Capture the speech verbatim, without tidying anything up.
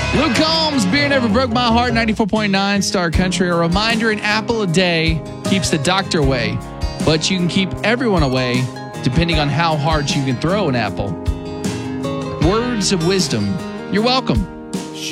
Luke Combs, Beer Never Broke My Heart, ninety-four point nine Star Country. A reminder, an apple a day keeps the doctor away, but you can keep everyone away depending on how hard you can throw an apple. Words of wisdom. You're welcome.